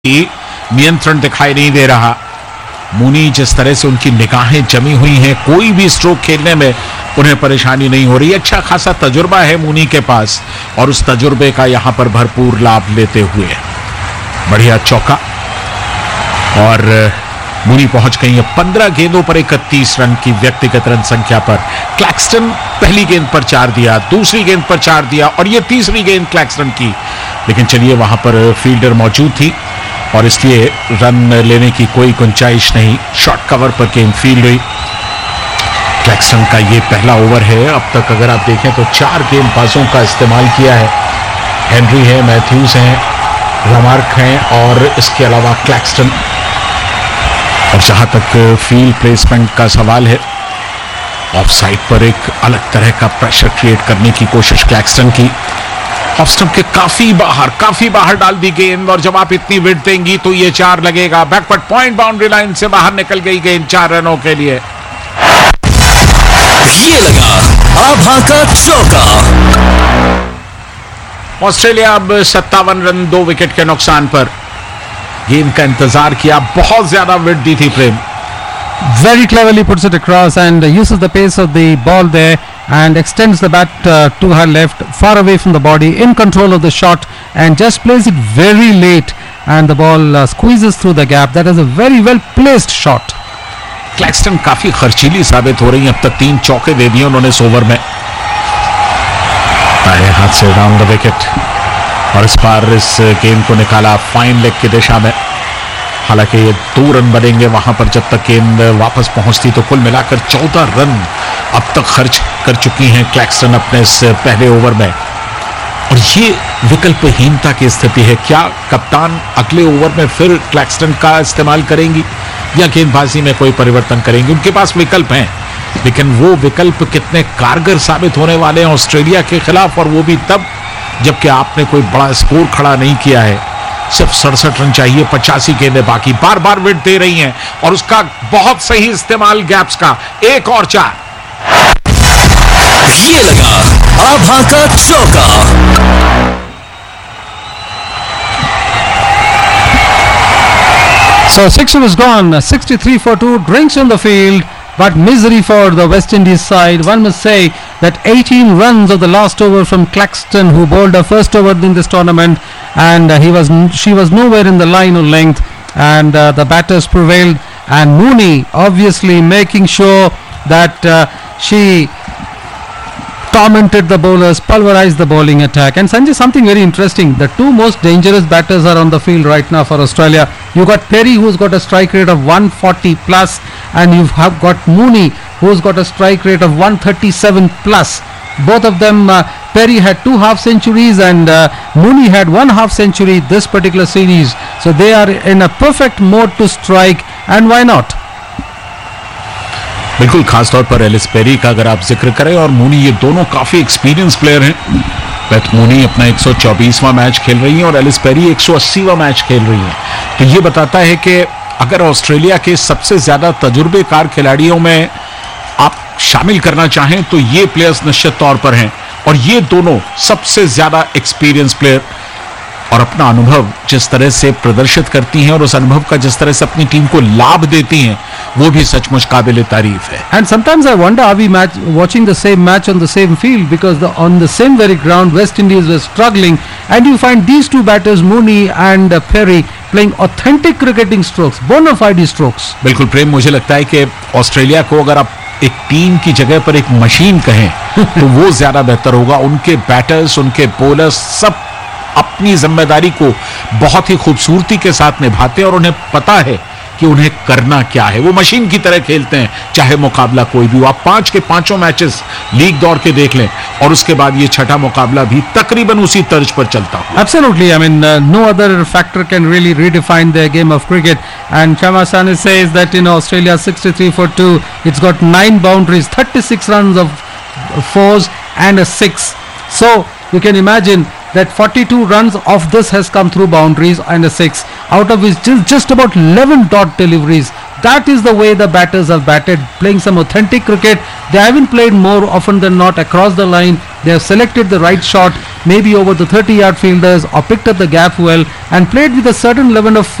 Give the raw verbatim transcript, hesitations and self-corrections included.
नियंत्रण दिखाई नहीं दे रहा। मूनी जिस तरह से उनकी निगाहें जमी हुई हैं, कोई भी स्ट्रोक खेलने में उन्हें परेशानी नहीं हो रही। अच्छा खासा तजुर्बा है मूनी के पास और उस तजुर्बे का यहां पर भरपूर लाभ लेते हुए बढ़िया चौका और मूनी पहुंच गई है पंद्रह गेंदों पर इकतीस रन की व्यक्तिगत रन संख्या पर। क्लैक्सटन पहली गेंद पर चार दिया, दूसरी गेंद पर चार दिया और ये तीसरी गेंद क्लैक्सटन की, लेकिन चलिए वहां पर फील्डर मौजूद थी और इसलिए रन लेने की कोई गुंजाइश नहीं। शॉर्ट कवर पर गेंद फील्ड हुई। क्लैक्सटन का ये पहला ओवर है। अब तक अगर आप देखें तो चार गेंदबाजों का इस्तेमाल किया है। हेनरी है, मैथ्यूज हैं, रमार्क हैं और इसके अलावा क्लैक्सटन। और जहां तक फील्ड प्लेसमेंट का सवाल है, ऑफ साइड पर एक अलग तरह का प्रेशर क्रिएट करने की कोशिश क्लैक्सटन की। ऑफ स्टंप के काफी बाहर काफी बाहर डाल दी गेंद और जब आप इतनी विड्थ देंगी तो ये चार लगेगा। बैकवर्ड पॉइंट बाउंड्री लाइन से बाहर निकल गई गेंद चार रनों के लिए। ये लगा आभा का चौका। ऑस्ट्रेलिया अब सत्तावन रन दो विकेट के नुकसान पर। गेंद का इंतजार किया, बहुत ज्यादा विड्थ दी थी प्रेम। Very cleverly puts it across and uses the pace of the ball there and extends the bat uh, to her left, far away from the body, in control of the shot and just plays it very late and the ball uh, squeezes through the gap. That is a very well placed shot. Claxton काफी खर्चीली साबित हो रही है। अब तक तीन चौके दे दिए उन्होंने इस ओवर में। दाएं हाथ से डाउन द विकेट और इस बार इस गेंद को निकाला फाइन लेग की दिशा में। हालांकि ये दो रन बनेंगे वहां पर जब तक गेंद वापस पहुंचती, तो कुल मिलाकर चौदह रन अब तक खर्च कर चुकी हैं क्लैक्सटन अपने इस पहले ओवर में। और ये विकल्पहीनता की स्थिति है। क्या कप्तान अगले ओवर में फिर क्लैक्सटन का इस्तेमाल करेंगी या गेंदबाजी में कोई परिवर्तन करेंगी? उनके पास विकल्प हैं, लेकिन वो विकल्प कितने कारगर साबित होने वाले हैं ऑस्ट्रेलिया के खिलाफ, और वो भी तब जबकि आपने कोई बड़ा स्कोर खड़ा नहीं किया है। सिर्फ सड़सठ रन चाहिए, पचासी गेंदें बाकी। बार बार विकेट दे रही हैं और उसका बहुत सही इस्तेमाल गैप्स का। एक और चार। ये लगा आभा का चौका। So sixer is gone, sixty-three for two, drinks on the field, but misery for the West Indies side. One must say that eighteen runs of the last over from Claxton, who bowled her first over in this tournament, and uh, he was she was nowhere in the line of length, and uh, the batters prevailed, and Mooney obviously making sure that uh, she tormented the bowlers, pulverized the bowling attack. And Sanjay, something very interesting, the two most dangerous batters are on the field right now for Australia. You got Perry, who's got a strike rate of one forty plus, and you've have got Mooney, who's got a strike rate of one thirty-seven plus. Both of them, uh, Perry had two half centuries and uh, Mooney had one half century this particular series. So they are in a perfect mode to strike, and why not? बिल्कुल, खासतौर पर Ellyse Perry का अगर आप जिक्र करें और Mooney, ये दोनों काफी एक्सपीरियंस प्लेयर हैं। बेथ मूनी अपना एक सौ चौबीसवां मैच खेल रही हैं और एलिस पेरी एक सौ अस्सीवां मैच खेल रही हैं। तो ये बताता है कि अगर ऑस्ट्रेलिया के सबसे ज्यादा तजुर्बेकार खिलाड़ियों में आप शामिल करना चाहें तो ये प्लेयर्स निश्चित तौर पर हैं, और ये दोनों सबसे ज्यादा एक्सपीरियंस प्लेयर, और अपना अनुभव जिस तरह से प्रदर्शित करती हैं और उस अनुभव का जिस तरह से अपनी टीम को लाभ देती हैं, वो भी सचमुच काबिल तारीफ है। And sometimes I wonder, are we match, watching the same match on the same field, because the, on the same very ground West Indies were struggling, and you find these two batters Mooney and uh, Perry playing authentic cricketing strokes, bona fide strokes. बिल्कुल प्रेम, मुझे लगता है कि Australia को अगर आप एक team की जगह पर एक मशीन कहें तो वो ज्यादा बेहतर होगा। उनके बैटर्स, उनके बॉलर्स सब अपनी जिम्मेदारी को बहुत ही खूबसूरती के साथ निभाते हैं और उन्हें पता है कि उन्हें करना क्या है। वो मशीन की तरह खेलते हैं, चाहे मुकाबला कोई भी हो। आप पांच के पांचों मैचेस लीग दौर के देख लें और उसके बाद ये छठा मुकाबला भी तकरीबन उसी तर्ज पर चलता है। Absolutely, I mean uh, no other factor can really redefine their game of cricket. And Chama Sane says that in Australia sixty-three for two, it's got nine boundaries, thirty-six runs of fours and a six. So you can imagine that forty-two runs of this has come through boundaries and a six, out of which just, just about eleven dot deliveries. That is the way the batters have batted, playing some authentic cricket. They haven't played more often than not across the line. They have selected the right shot maybe over the thirty yard fielders, or picked up the gap well and played with a certain level of